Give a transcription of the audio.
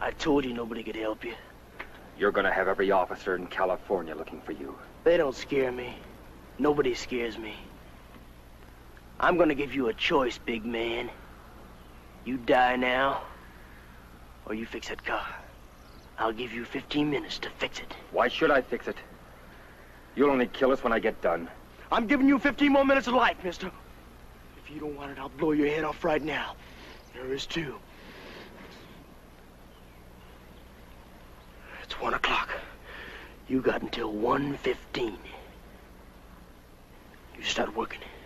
I told you nobody could help you. You're gonna have every officer in California looking for you. They don't scare me. Nobody scares me. I'm gonna give you a choice, big man. You die now, or you fix that car. I'll give you 15 minutes to fix it. Why should I fix it? You'll only kill us when I get done. I'm giving you 15 more minutes of life, mister. If you don't want it, I'll blow your head off right now. There is two. It's 1 o'clock. You got until 1:15. You start working.